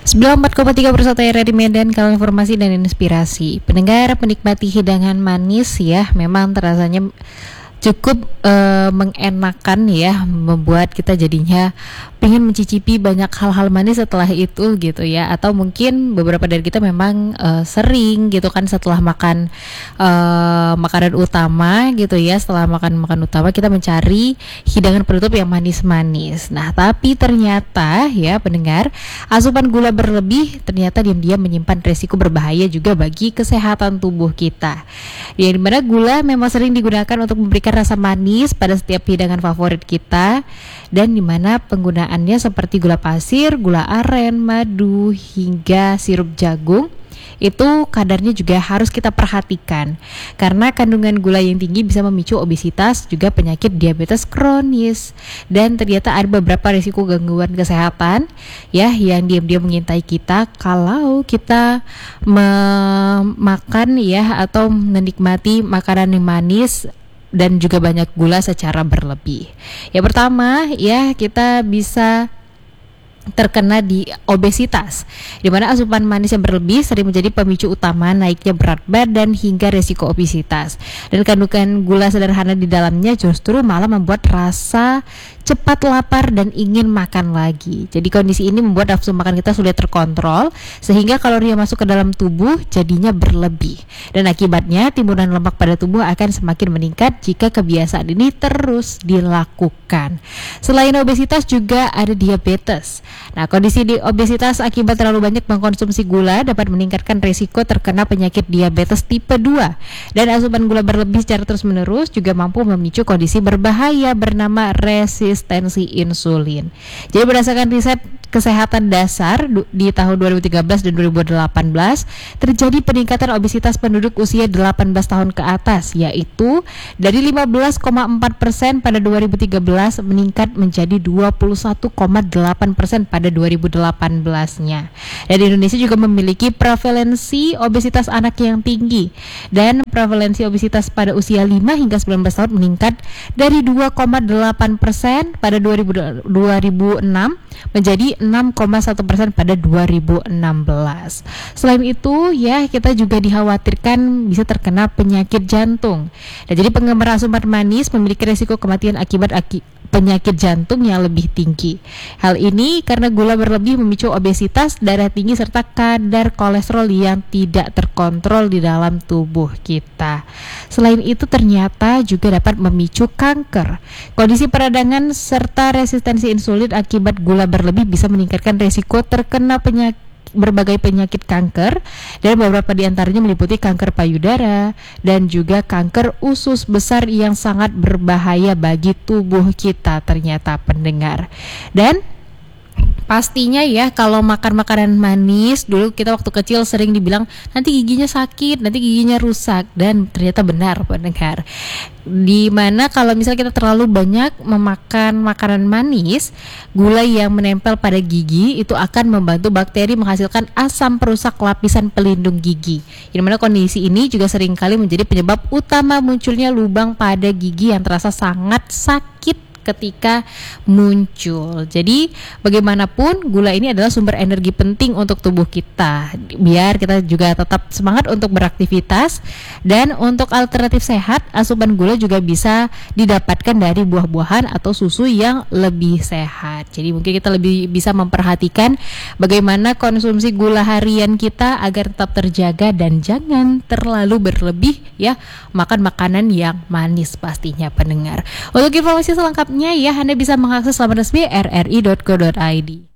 94,3 Persatu RRI Medan, kalau informasi dan inspirasi. Pendengar menikmati hidangan manis ya, memang terasanya cukup mengenakan ya, membuat kita jadinya pengen mencicipi banyak hal-hal manis setelah itu gitu ya. Atau mungkin beberapa dari kita memang sering gitu kan setelah makan makanan utama gitu ya, setelah makan utama kita mencari hidangan penutup yang manis-manis. Nah, tapi ternyata ya pendengar, asupan gula berlebih ternyata diam-diam menyimpan resiko berbahaya juga bagi kesehatan tubuh kita. Yang dimana gula memang sering digunakan untuk memberikan rasa manis pada setiap hidangan favorit kita, dan dimana penggunaannya seperti gula pasir, gula aren, madu, hingga sirup jagung itu kadarnya juga harus kita perhatikan, karena kandungan gula yang tinggi bisa memicu obesitas, juga penyakit diabetes kronis, dan ternyata ada beberapa risiko gangguan kesehatan ya yang diam-diam mengintai kita kalau kita memakan ya atau menikmati makanan yang manis dan juga banyak gula secara berlebih. Yang pertama ya, kita bisa terkena di obesitas, di mana asupan manis yang berlebih sering menjadi pemicu utama naiknya berat badan hingga resiko obesitas. Dan kandungan gula sederhana di dalamnya justru malah membuat rasa cepat lapar dan ingin makan lagi. Jadi kondisi ini membuat nafsu makan kita sulit terkontrol, sehingga kalori yang masuk ke dalam tubuh jadinya berlebih. Dan akibatnya timbunan lemak pada tubuh akan semakin meningkat jika kebiasaan ini terus dilakukan. Selain obesitas juga ada diabetes. Nah, kondisi di obesitas akibat terlalu banyak mengkonsumsi gula dapat meningkatkan risiko terkena penyakit diabetes tipe 2. Dan asupan gula berlebih secara terus-menerus juga mampu memicu kondisi berbahaya bernama resistensi insulin. Jadi berdasarkan riset kesehatan dasar di tahun 2013 dan 2018, terjadi peningkatan obesitas penduduk usia 18 tahun ke atas, yaitu dari 15,4% pada 2013 meningkat menjadi 21,8% pada 2018-nya. Dan Indonesia juga memiliki prevalensi obesitas anak yang tinggi, dan prevalensi obesitas pada usia 5 hingga 19 tahun meningkat dari 2,8% pada 2006 menjadi 6,1% pada 2016. Selain itu ya, kita juga dikhawatirkan bisa terkena penyakit jantung. Nah, jadi penggemar asupan manis memiliki risiko kematian akibat penyakit jantung yang lebih tinggi. Hal ini karena gula berlebih memicu obesitas, darah tinggi, serta kadar kolesterol yang tidak terkontrol di dalam tubuh kita. Selain itu ternyata juga dapat memicu kanker. Kondisi peradangan serta resistensi insulin akibat gula berlebih bisa meningkatkan risiko terkena berbagai penyakit kanker, dan beberapa di antaranya meliputi kanker payudara dan juga kanker usus besar yang sangat berbahaya bagi tubuh kita ternyata pendengar. Dan pastinya ya, kalau makan makanan manis, dulu kita waktu kecil sering dibilang nanti giginya sakit, nanti giginya rusak, dan ternyata benar pendengar. Dimana kalau misalnya kita terlalu banyak memakan makanan manis, gula yang menempel pada gigi itu akan membantu bakteri menghasilkan asam perusak lapisan pelindung gigi. Dimana kondisi ini juga seringkali menjadi penyebab utama munculnya lubang pada gigi yang terasa sangat sakit ketika muncul. Jadi bagaimanapun gula ini adalah sumber energi penting untuk tubuh kita, biar kita juga tetap semangat untuk beraktivitas. Dan untuk alternatif sehat, asupan gula juga bisa didapatkan dari buah-buahan atau susu yang lebih sehat. Jadi mungkin kita lebih bisa memperhatikan bagaimana konsumsi gula harian kita agar tetap terjaga dan jangan terlalu berlebih ya, makan makanan yang manis pastinya pendengar. Untuk informasi selengkapnya ya, Anda bisa mengakses laman resmi rri.co.id.